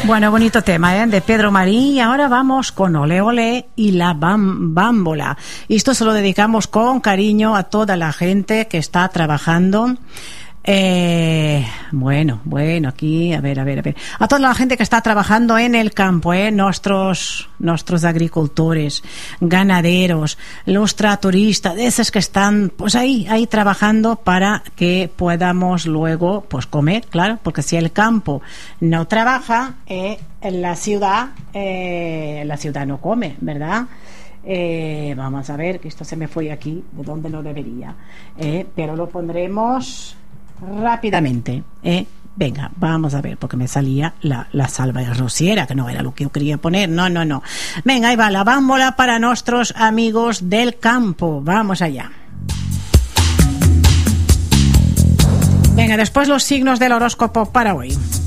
Bueno, bonito tema, de Pedro Marín. Y ahora vamos con Ole Ole y la bámbola. Y esto se lo dedicamos con cariño a toda la gente que está trabajando. Bueno, aquí, a ver. A toda la gente que está trabajando en el campo, nuestros agricultores, ganaderos, los tractoristas, esos que están pues ahí trabajando para que podamos luego pues comer, claro, porque si el campo no trabaja, en la ciudad no come, ¿verdad? Vamos a ver, que esto se me fue aquí, de donde no debería, pero lo pondremos rápidamente, venga, vamos a ver, porque me salía la salva de rociera, que no era lo que yo quería poner, no, venga, ahí va la bámbola para nuestros amigos del campo, vamos allá. Venga, después los signos del horóscopo para hoy.